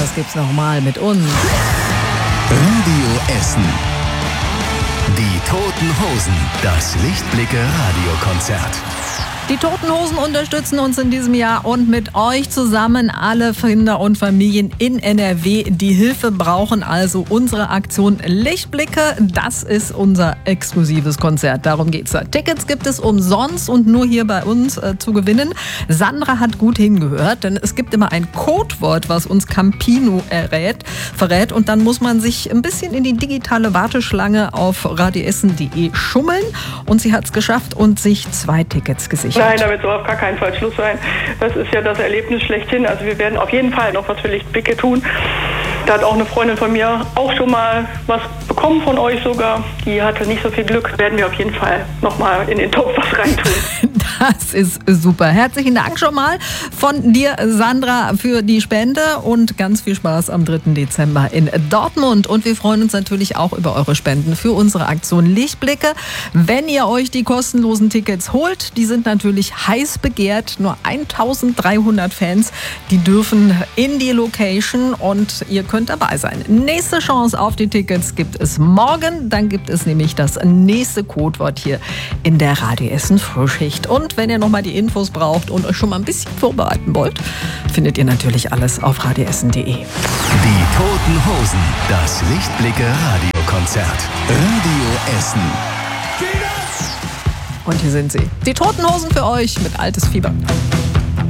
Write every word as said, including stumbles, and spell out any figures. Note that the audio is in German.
das gibt's nochmal mit uns. Radio Essen. Die Toten Hosen. Das Lichtblicke Radiokonzert. Die Toten Hosen unterstützen uns in diesem Jahr und mit euch zusammen alle Kinder und Familien in N R W, die Hilfe brauchen. Also unsere Aktion Lichtblicke, das ist unser exklusives Konzert. Darum geht's da. Tickets gibt es umsonst und nur hier bei uns äh, zu gewinnen. Sandra hat gut hingehört, denn es gibt immer ein Codewort, was uns Campino errät, verrät. Und dann muss man sich ein bisschen in die digitale Warteschlange auf radioessen punkt de schummeln. Und sie hat es geschafft und sich zwei Tickets gesichert. Nein, da wird so auf gar keinen Fall Schluss sein. Das ist ja das Erlebnis schlechthin. Also wir werden auf jeden Fall noch was für Lichtblicke tun. Da hat auch eine Freundin von mir auch schon mal was bekommen von euch sogar. Die hatte nicht so viel Glück. Werden wir auf jeden Fall noch mal in den Topf was reintun. Das ist super. Herzlichen Dank schon mal von dir, Sandra, für die Spende und ganz viel Spaß am dritten Dezember in Dortmund. Und wir freuen uns natürlich auch über eure Spenden für unsere Aktion Lichtblicke. Wenn ihr euch die kostenlosen Tickets holt, die sind natürlich heiß begehrt. Nur eintausenddreihundert Fans, die dürfen in die Location und ihr könnt dabei sein. Nächste Chance auf die Tickets gibt es morgen. Dann gibt es nämlich das nächste Codewort hier in der Radio Essen Frühschicht. Und wenn ihr nochmal die Infos braucht und euch schon mal ein bisschen vorbereiten wollt, findet ihr natürlich alles auf radioessen punkt de. Die Toten Hosen. Das Lichtblicke Radiokonzert. Radio Essen. Und hier sind sie. Die Toten Hosen für euch mit Altes Fieber.